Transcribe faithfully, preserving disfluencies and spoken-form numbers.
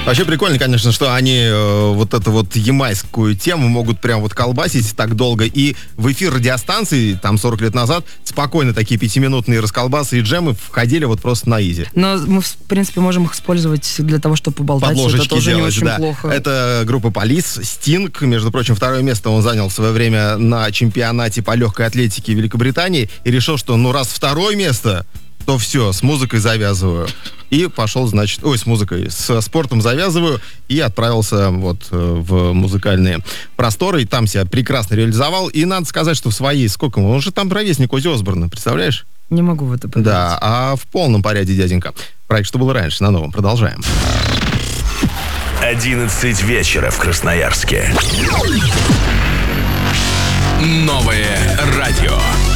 Вообще прикольно, конечно, что они э, вот эту вот ямайскую тему могут прям вот колбасить так долго. И в эфир радиостанции, там, сорок лет назад, спокойно такие пятиминутные расколбасы и джемы входили вот просто на изи. Но мы, в принципе, можем их использовать для того, чтобы поболтать. Подложечки это тоже делать, не очень да. плохо. Это группа Police, Стинг. Между прочим, второе место он занял в свое время на чемпионате по легкой атлетике Великобритании и решил, что ну раз второе место, то все, с музыкой завязываю. И пошел, значит, ой, с музыкой, с спортом завязываю и отправился вот в музыкальные просторы. И там себя прекрасно реализовал. И надо сказать, что в своей, сколько, он же там ровесник Оззи Осборна, представляешь? Не могу в это поверить. Да, а в полном порядке, дяденька. Проект «Что было раньше» на Новом. Продолжаем. одиннадцать вечера в Красноярске. Новое радио.